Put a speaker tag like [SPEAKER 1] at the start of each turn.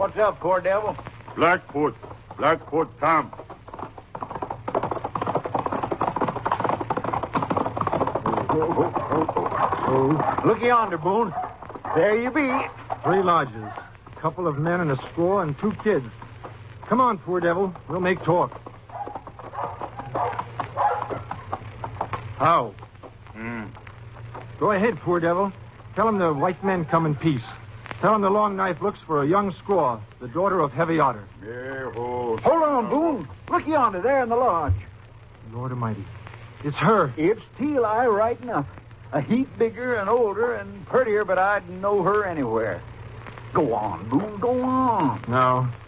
[SPEAKER 1] What's up, poor devil?
[SPEAKER 2] Blackfoot. Blackfoot Tom.
[SPEAKER 1] Look yonder, Boone. There you be.
[SPEAKER 3] 3 lodges. A couple of men and a squaw and 2 kids. Come on, poor devil. We'll make talk. How? Go ahead, poor devil. Tell him the white men come in peace. Tell him the Long Knife looks for a young squaw, the daughter of Heavy Otter.
[SPEAKER 2] Yeah,
[SPEAKER 1] Hold on, Boone. Look yonder, there in the lodge.
[SPEAKER 3] Lord Almighty. It's her.
[SPEAKER 1] It's Teal Eye right enough. A heap bigger and older and prettier, but I'd know her anywhere. Go on, Boone, go on.
[SPEAKER 3] No,